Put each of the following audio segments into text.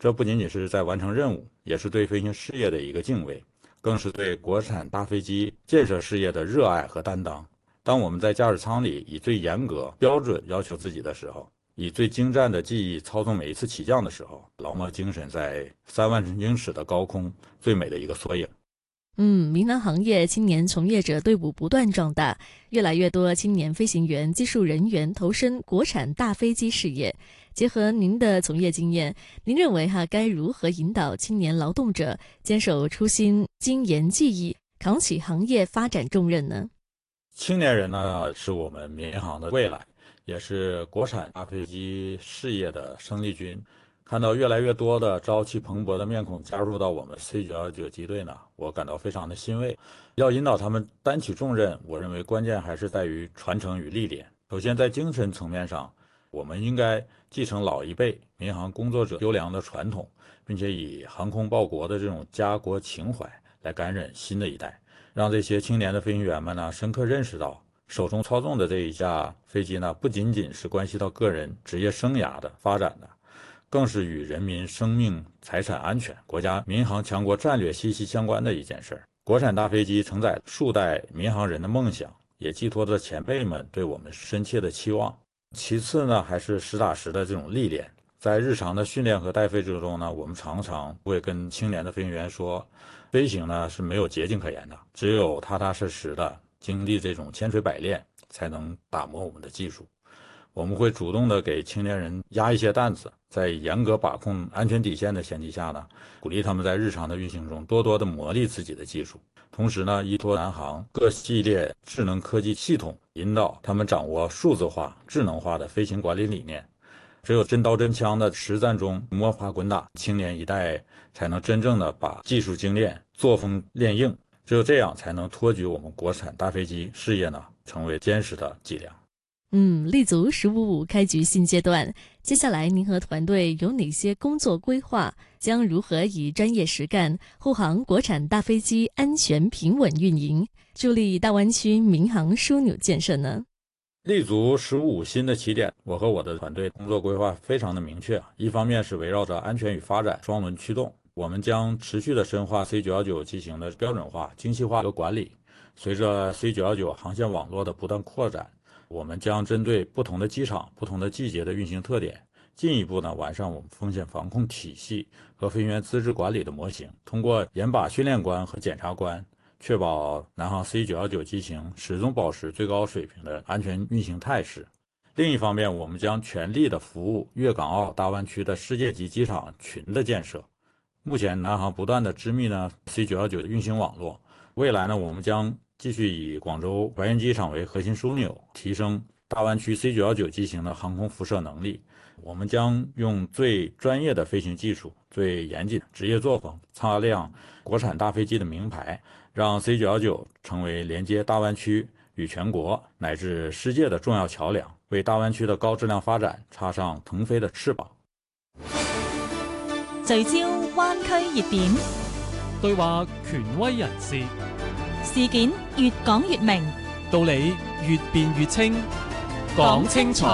这不仅仅是在完成任务，也是对飞行事业的一个敬畏，更是对国产大飞机建设事业的热爱和担当。当我们在驾驶舱里以最严格标准要求自己的时候，以最精湛的技艺操纵每一次起降的时候，劳模精神在3万英尺的高空最美的一个缩影。 民航行业青年从业者队伍不断壮大，越来越多青年飞行员、技术人员投身国产大飞机事业。结合您的从业经验，您认为该如何引导青年劳动者坚守初心、精研技艺，扛起行业发展重任呢？ 青年人呢，是我们民航的未来，也是国产大飞机事业的生力军。看到越来越多的朝气蓬勃的面孔加入到我们 C919机队呢，我感到非常的欣慰。要引导他们担起重任，我认为关键还是在于传承与历练。首先，在精神层面上，我们应该继承老一辈民航工作者优良的传统，并且以航空报国的这种家国情怀来感染新的一代，让这些青年的飞行员们呢，深刻认识到手中操纵的这一架飞机呢，不仅仅是关系到个人职业生涯的发展的，更是与人民生命财产安全、国家民航强国战略息息相关的一件事。国产大飞机承载数代民航人的梦想，也寄托着前辈们对我们深切的期望。其次呢，还是实打实的这种历练。在日常的训练和带飞之中呢，我们常常会跟青年的飞行员说，飞行呢是没有捷径可言的，只有踏踏实实的经历这种千锤百炼，才能打磨我们的技术。我们会主动的给青年人压一些担子，在严格把控安全底线的前提下呢，鼓励他们在日常的运行中多多的磨砺自己的技术。同时呢，依托南航各系列智能科技系统，引导他们掌握数字化、智能化的飞行管理理念。只有真刀真枪的实战中摸爬滚打，青年一代才能真正的把技术精炼、作风练硬。只有这样，才能托举我们国产大飞机事业呢，成为坚实的脊梁。 立足“15+5”开局新阶段，接下来您和团队有哪些工作规划？将如何以专业实干护航国产大飞机安全平稳运营，助力大湾区民航枢纽建设呢？ 立足“15+5”新的起点，我和我的团队工作规划非常的明确。一方面是围绕着安全与发展双轮驱动，我们将持续的深化 C919 机型的标准化、精细化的管理。随着 C919 航线网络的不断扩展，我们将针对不同的机场、不同的季节的运行特点，进一步呢完善我们风险防控体系和飞行员资质管理的模型。通过严把训练官和检察官，确保南航 C919 机型始终保持最高水平的安全运行态势。另一方面，我们将全力的服务粤港澳大湾区的世界级机场群的建设。目前，南航不断的织密呢 C919 的运行网络，未来呢，我们将继续以广州白云机场为核心枢纽，提升大湾区 C919 机型的航空辐射能力。我们将用最专业的飞行技术、最严谨的职业作风，擦亮国产大飞机的名牌，让 C919 成为连接大湾区与全國乃至世界的重要橋梁，為大灣區的高質量發展插上騰飛的翅膀。 聚焦灣區熱點， 對話權威人士， 事件越講越明， 道理越辯越清，講清楚。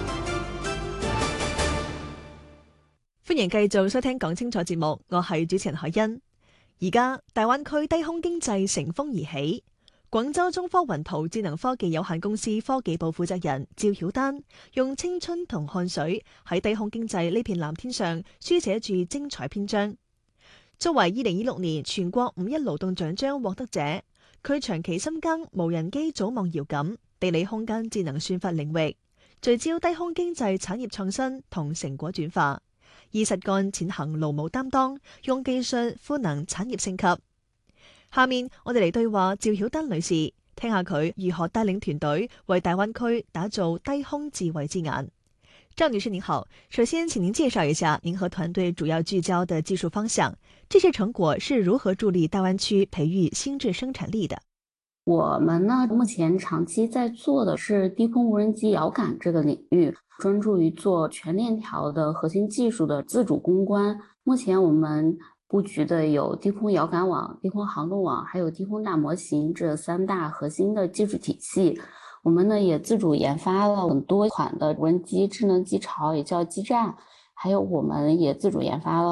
歡迎繼續收聽講清楚節目，我係主持人海欣。而家大灣區低空經濟乘風而起，廣州中科雲圖智能科技有限公司科技部負責人趙曉丹用青春同汗水喺低空經濟呢片藍天上書寫住精彩篇章。作為2026年全國5·1勞動獎章獲得者，佢長期深耕無人機組網遙感、地理空間智能算法領域，聚焦低空經濟產業創新同成果轉化，以實幹踐行勞務擔當，用技術賦能產業升級。下面我哋嚟對話趙曉丹女士，聽下佢如何帶領團隊為大灣區打造低空智慧之眼。趙女士您好，首先請您介紹一下您和團隊主要聚焦的技術方向，這些成果是如何助力大灣區培育新質生產力的？ 我們呢，目前長期在做的是低空無人機遙感這個領域，專注於做全鏈條的核心技術的自主攻關。目前我們布局的有低空遙感網、低空航動網，還有低空大模型這三大核心的技術體系。我們呢也自主研發了很多款的無人機智能機巢，也叫機站，還有我們也自主研發了